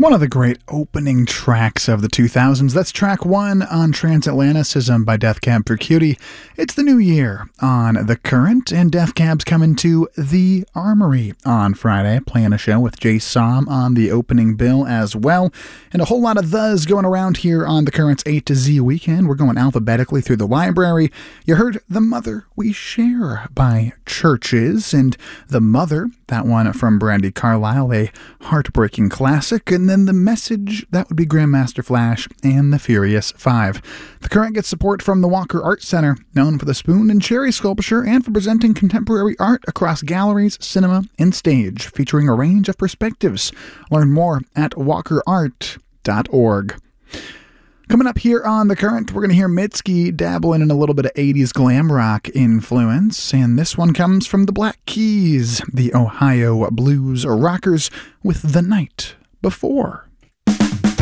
One of the great opening tracks of the 2000s. That's track 1 on Transatlanticism by Death Cab for Cutie. It's the new year on The Current, and Death Cab's coming to the Armory on Friday, playing a show with Jay Som on the opening bill as well. And a whole lot of thes going around here on The Current's A to Z weekend. We're going alphabetically through the library. You heard The Mother We Share by Churches, and The Mother, that one from Brandi Carlile, a heartbreaking classic. And then The Message, that would be Grandmaster Flash and the Furious Five. The Current gets support from the Walker Art Center, known for the spoon and cherry sculpture and for presenting contemporary art across galleries, cinema, and stage, featuring a range of perspectives. Learn more at walkerart.org. Coming up here on The Current, we're going to hear Mitski dabbling in a little bit of 80s glam rock influence, and this one comes from the Black Keys, the Ohio blues rockers, with The Night Before.